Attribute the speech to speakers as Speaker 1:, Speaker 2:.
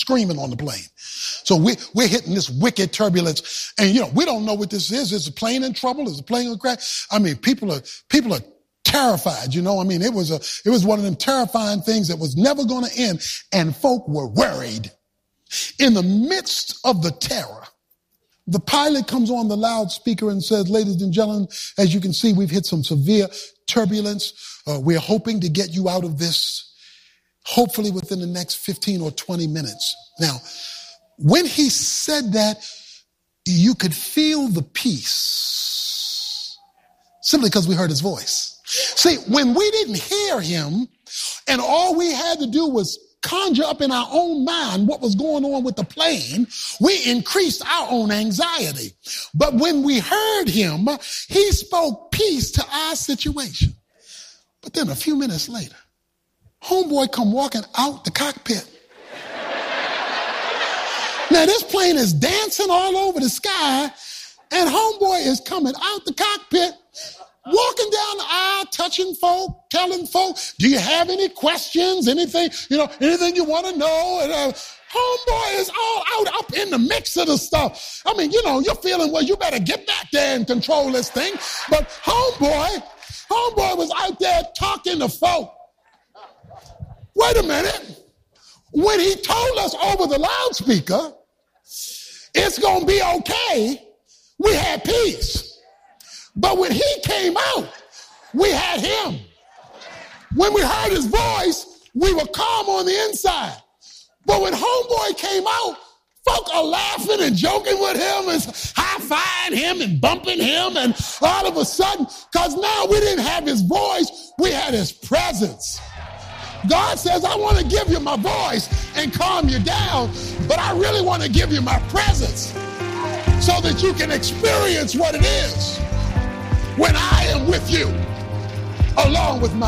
Speaker 1: screaming on the plane. So we're hitting this wicked turbulence. And, we don't know what this is. Is the plane in trouble? Is the plane going to crash? I mean, people are terrified, It was one of them terrifying things that was never going to end. And folk were worried. In the midst of the terror, the pilot comes on the loudspeaker and says, ladies and gentlemen, as you can see, we've hit some severe turbulence. We're hoping to get you out of this, hopefully within the next 15 or 20 minutes. Now, when he said that, you could feel the peace simply because we heard his voice. See, when we didn't hear him and all we had to do was conjure up in our own mind what was going on with the plane, we increased our own anxiety. But when we heard him, he spoke peace to our situation. But then a few minutes later, homeboy come walking out the cockpit. Now this plane is dancing all over the sky, and homeboy is coming out the cockpit, walking down the aisle, touching folk, telling folk, do you have any questions, anything you want to know? And homeboy is all out up in the mix of the stuff. I mean, you're feeling, well, you better get back there and control this thing. But homeboy was out there talking to folk. Wait a minute. When he told us over the loudspeaker, it's going to be okay, we had peace. But when he came out, we had him. When we heard his voice, we were calm on the inside. But when homeboy came out, folk are laughing and joking with him and high-fiving him and bumping him. And all of a sudden, because now we didn't have his voice, we had his presence. God says, I want to give you my voice and calm you down, but I really want to give you my presence so that you can experience what it is when I am with you, along with my